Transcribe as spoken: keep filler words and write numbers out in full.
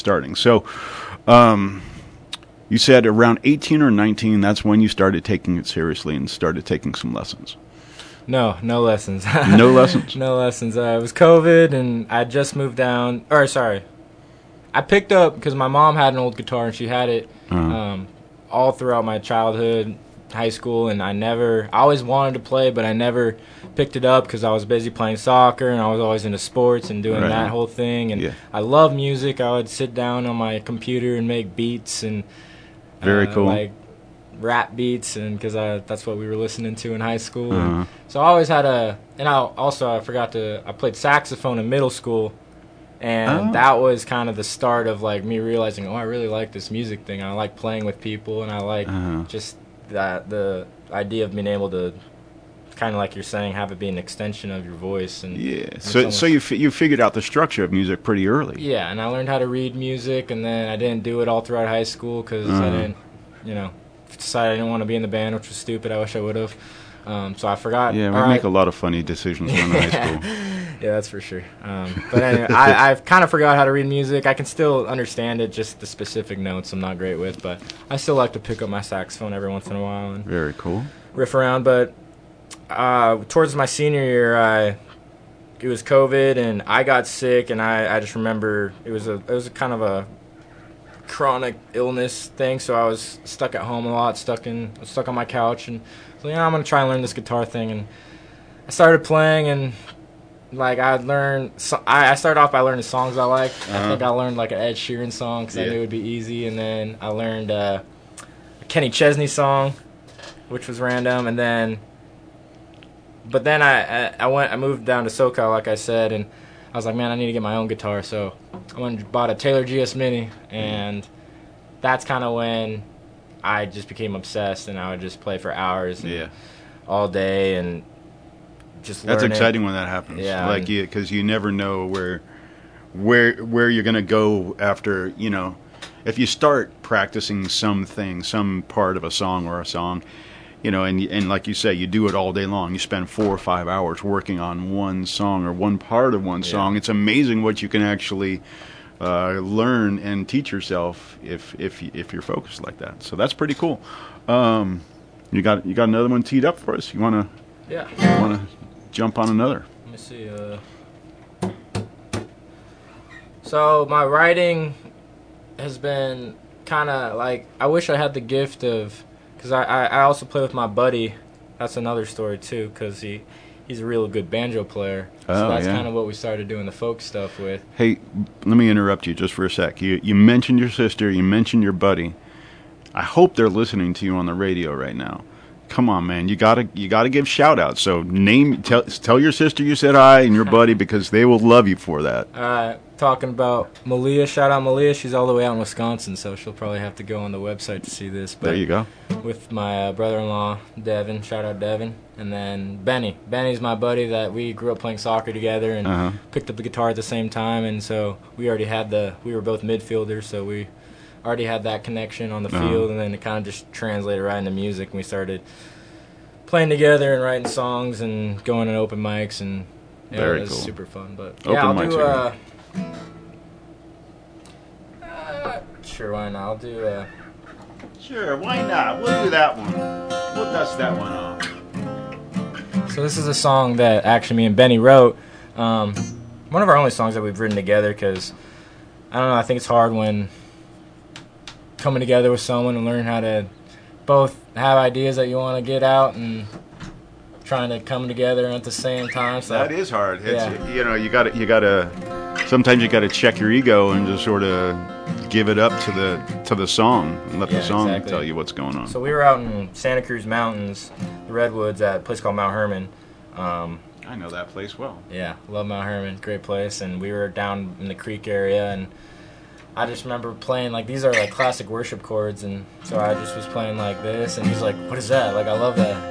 starting. So, um, you said around eighteen or nineteen, that's when you started taking it seriously and started taking some lessons. No, no lessons. No lessons? No lessons. Uh, it was COVID, and I just moved down. Or, sorry. I picked up, because my mom had an old guitar, and she had it Uh-huh. um, all throughout my childhood, high school, and I never, I always wanted to play, but I never picked it up because I was busy playing soccer, and I was always into sports and doing Right. that whole thing. And Yeah. I love music. I would sit down on my computer and make beats and Very uh, cool. like rap beats, and because that's what we were listening to in high school. Uh-huh. And so I always had a, and I also I forgot to, I played saxophone in middle school. And Oh. that was kind of the start of like me realizing, oh, I really like this music thing. I like playing with people, and I like Uh-huh. just that the idea of being able to, kind of like you're saying, have it be an extension of your voice. And Yeah. and So, almost- so you fi- you figured out the structure of music pretty early. yeah, and I learned how to read music, and then I didn't do it all throughout high school because Uh-huh. I didn't, you know, decided I didn't want to be in the band, which was stupid. I wish I would have. Um, so I forgot. Yeah, we or make I- a lot of funny decisions when in high school. Yeah, that's for sure. Um, but anyway, I, I've kind of forgot how to read music. I can still understand it, just the specific notes I'm not great with. But I still like to pick up my saxophone every once in a while and Very cool. riff around. But uh, towards my senior year, I it was COVID and I got sick, and I, I just remember it was a it was a kind of a chronic illness thing. So I was stuck at home a lot, stuck in stuck on my couch, and so yeah, I'm gonna try and learn this guitar thing. And I started playing, and like I learned, so I, I started off by learning songs I liked. I Uh-huh. think I learned like an Ed Sheeran song because I Yeah. knew it would be easy, and then I learned uh, a Kenny Chesney song, which was random, and then, but then I, I I went I moved down to SoCal, like I said, and I was like, man, I need to get my own guitar, so I went and bought a Taylor G S Mini, and that's kind of when I just became obsessed, and I would just play for hours, and Yeah. all day, and just That's learning. exciting when that happens. Yeah, like and- you, because you never know where, where, where you're gonna go after. You know, if you start practicing something, some part of a song or a song, you know, and and like you say, you do it all day long. You spend four or five hours working on one song or one part of one Yeah. song. It's amazing what you can actually uh, learn and teach yourself if if if you're focused like that. So that's pretty cool. Um, you got you got another one teed up for us? You wanna Yeah. you wanna jump on another? Let me see. Uh, so my writing has been kind of like, I wish I had the gift of, because I, I, I also play with my buddy. That's another story too, because he, he's a real good banjo player. Oh, so that's yeah. kind of what we started doing the folk stuff with. Hey, let me interrupt you just for a sec. You you mentioned your sister. You mentioned your buddy. I hope they're listening to you on the radio right now. Come on, man. You gotta you gotta give shout outs. So name tell tell your sister you said hi and your buddy, because they will love you for that. Uh, talking about Malia, shout out Malia. She's all the way out in Wisconsin, so she'll probably have to go on the website to see this. But There you go. with my uh, brother-in-law, Devin. Shout out Devin. And then Benny. Benny's my buddy that we grew up playing soccer together and Uh-huh. picked up the guitar at the same time. And so we already had the, we were both midfielders, so we already had that connection on the Uh-huh. field. And then it kind of just translated right into music. And we started playing together and writing songs and going to open mics. And yeah, Very it was cool. super fun. But Open yeah, I'll mics do, are uh, uh, sure, why not? I'll do, uh, Sure, why not? We'll do that one. We'll dust that one off. So this is a song that actually me and Benny wrote. Um, one of our only songs that we've written together, because I don't know, I think it's hard when coming together with someone and learn how to both have ideas that you want to get out and trying to come together at the same time. So That is hard. It's, Yeah. You know, you got to you got to. Sometimes you got to check your ego and just sort of give it up to the to the song and let Yeah, the song exactly. tell you what's going on. So we were out in Santa Cruz Mountains, the Redwoods, at a place called Mount Herman. Um, I know that place well. Yeah, love Mount Herman, great place. And we were down in the creek area, and I just remember playing, like, these are like classic worship chords, and so I just was playing like this, and he's like, what is that? Like, I love that.